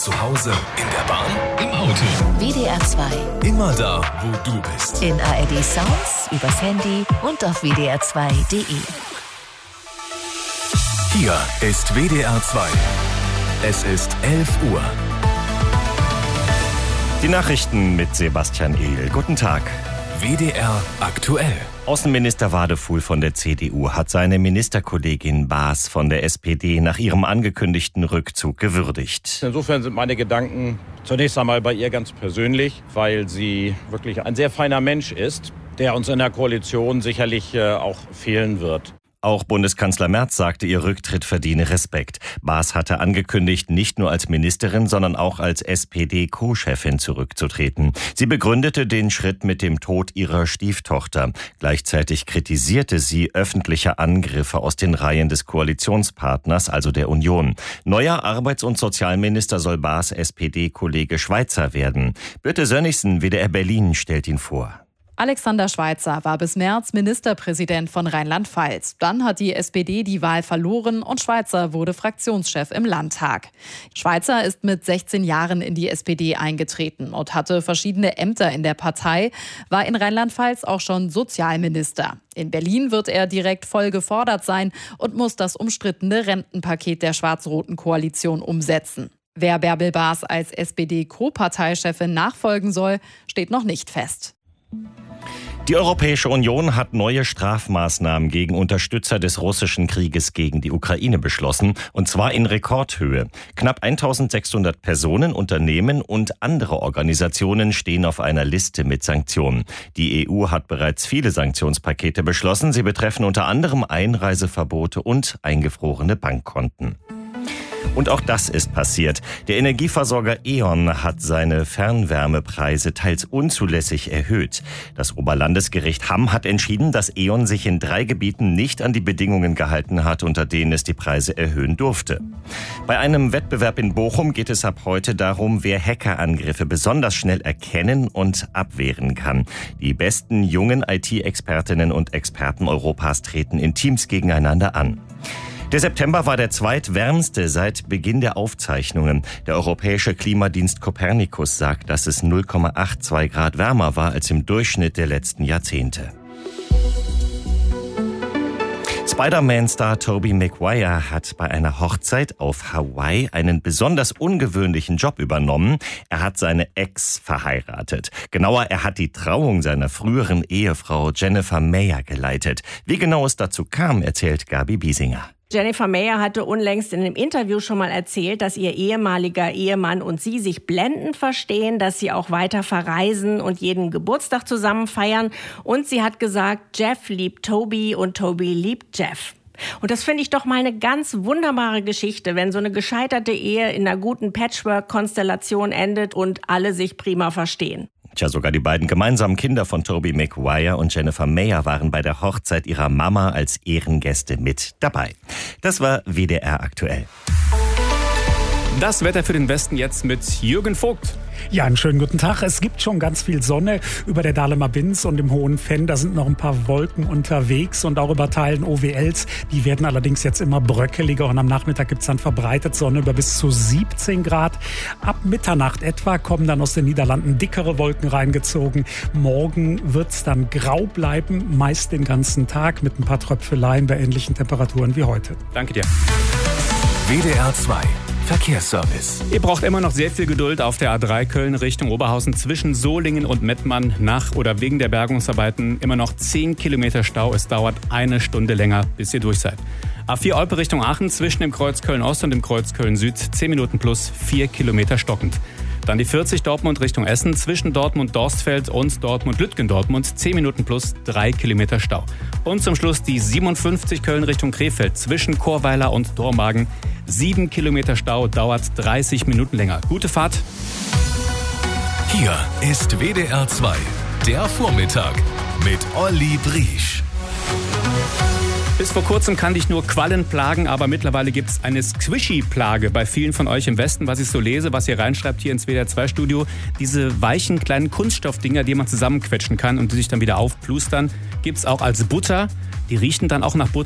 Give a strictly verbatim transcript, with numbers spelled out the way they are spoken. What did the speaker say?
Zu Hause, in der Bahn, im Auto. W D R zwei. Immer da, wo du bist. In A R D Sounds, übers Handy und auf w d r zwei punkt d e. Hier ist W D R zwei. Es ist elf Uhr. Die Nachrichten mit Sebastian Ehl. Guten Tag. W D R aktuell. Außenminister Wadefuhl von der C D U hat seine Ministerkollegin Baas von der S P D nach ihrem angekündigten Rückzug gewürdigt. Insofern sind meine Gedanken zunächst einmal bei ihr ganz persönlich, weil sie wirklich ein sehr feiner Mensch ist, der uns in der Koalition sicherlich äh, auch fehlen wird. Auch Bundeskanzler Merz sagte, ihr Rücktritt verdiene Respekt. Baas hatte angekündigt, nicht nur als Ministerin, sondern auch als S P D-Co-Chefin zurückzutreten. Sie begründete den Schritt mit dem Tod ihrer Stieftochter. Gleichzeitig kritisierte sie öffentliche Angriffe aus den Reihen des Koalitionspartners, also der Union. Neuer Arbeits- und Sozialminister soll Baas S P D-Kollege Schweizer werden. Birte Sönnigsen, W D R Berlin, stellt ihn vor. Alexander Schweizer war bis März Ministerpräsident von Rheinland-Pfalz. Dann hat die S P D die Wahl verloren und Schweizer wurde Fraktionschef im Landtag. Schweizer ist mit sechzehn Jahren in die S P D eingetreten und hatte verschiedene Ämter in der Partei, war in Rheinland-Pfalz auch schon Sozialminister. In Berlin wird er direkt voll gefordert sein und muss das umstrittene Rentenpaket der schwarz-roten Koalition umsetzen. Wer Bärbel Baas als S P D-Co-Parteichefin nachfolgen soll, steht noch nicht fest. Die Europäische Union hat neue Strafmaßnahmen gegen Unterstützer des russischen Krieges gegen die Ukraine beschlossen, und zwar in Rekordhöhe. Knapp eintausendsechshundert Personen, Unternehmen und andere Organisationen stehen auf einer Liste mit Sanktionen. Die E U hat bereits viele Sanktionspakete beschlossen. Sie betreffen unter anderem Einreiseverbote und eingefrorene Bankkonten. Und auch das ist passiert. Der Energieversorger E.ON hat seine Fernwärmepreise teils unzulässig erhöht. Das Oberlandesgericht Hamm hat entschieden, dass E.ON sich in drei Gebieten nicht an die Bedingungen gehalten hat, unter denen es die Preise erhöhen durfte. Bei einem Wettbewerb in Bochum geht es ab heute darum, wer Hackerangriffe besonders schnell erkennen und abwehren kann. Die besten jungen I T-Expertinnen und Experten Europas treten in Teams gegeneinander an. Der September war der zweitwärmste seit Beginn der Aufzeichnungen. Der europäische Klimadienst Copernicus sagt, dass es null Komma zweiundachtzig Grad wärmer war als im Durchschnitt der letzten Jahrzehnte. Spider-Man-Star Tobey Maguire hat bei einer Hochzeit auf Hawaii einen besonders ungewöhnlichen Job übernommen. Er hat seine Ex verheiratet. Genauer, er hat die Trauung seiner früheren Ehefrau Jennifer Meyer geleitet. Wie genau es dazu kam, erzählt Gabi Biesinger. Jennifer Meyer hatte unlängst in einem Interview schon mal erzählt, dass ihr ehemaliger Ehemann und sie sich blendend verstehen, dass sie auch weiter verreisen und jeden Geburtstag zusammen feiern. Und sie hat gesagt, Jeff liebt Toby und Toby liebt Jeff. Und das finde ich doch mal eine ganz wunderbare Geschichte, wenn so eine gescheiterte Ehe in einer guten Patchwork-Konstellation endet und alle sich prima verstehen. Tja, sogar die beiden gemeinsamen Kinder von Tobey Maguire und Jennifer Meyer waren bei der Hochzeit ihrer Mama als Ehrengäste mit dabei. Das war W D R aktuell. Das Wetter für den Westen jetzt mit Jürgen Vogt. Ja, einen schönen guten Tag. Es gibt schon ganz viel Sonne über der Dahlemer Binz und im Hohen Venn. Da sind noch ein paar Wolken unterwegs und auch über Teilen O W Ls. Die werden allerdings jetzt immer bröckeliger und am Nachmittag gibt es dann verbreitet Sonne über bis zu siebzehn Grad. Ab Mitternacht etwa kommen dann aus den Niederlanden dickere Wolken reingezogen. Morgen wird es dann grau bleiben, meist den ganzen Tag mit ein paar Tröpfeleien bei ähnlichen Temperaturen wie heute. Danke dir. W D R zwei. Verkehrsservice. Ihr braucht immer noch sehr viel Geduld auf der A drei Köln Richtung Oberhausen zwischen Solingen und Mettmann. Nach oder wegen der Bergungsarbeiten immer noch zehn Kilometer Stau. Es dauert eine Stunde länger, bis ihr durch seid. A vier Olpe Richtung Aachen zwischen dem Kreuz Köln-Ost und dem Kreuz Köln-Süd zehn Minuten plus vier Kilometer stockend. Dann die vierzig Dortmund Richtung Essen zwischen Dortmund-Dorstfeld und Dortmund-Lütgendortmund zehn Minuten plus drei Kilometer Stau. Und zum Schluss die siebenundfünfzig Köln Richtung Krefeld zwischen Chorweiler und Dormagen. sieben Kilometer Stau, dauert dreißig Minuten länger. Gute Fahrt. Hier ist W D R zwei, der Vormittag mit Olli Briesch. Bis vor kurzem kannte ich nur Quallen plagen, aber mittlerweile gibt es eine Squishy-Plage bei vielen von euch im Westen, was ich so lese, was ihr reinschreibt hier ins W D R zwei Studio. Diese weichen kleinen Kunststoffdinger, die man zusammenquetschen kann und die sich dann wieder aufplustern, gibt es auch als Butter. Die riechen dann auch nach Butter.